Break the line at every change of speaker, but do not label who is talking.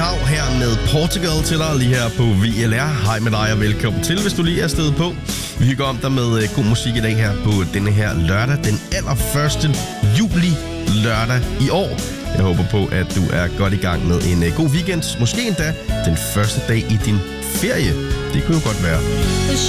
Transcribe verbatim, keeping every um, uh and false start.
Hav her med Portugal til dig lige her på V L R. Hej med dig og velkommen til, hvis du lige er afsted på. Vi hygger om dig med god musik i dag her på denne her lørdag, den allerførste juli lørdag i år. Jeg håber på, at du er godt i gang med en god weekend. Måske endda den første dag i din ferie. Det kunne jo godt være.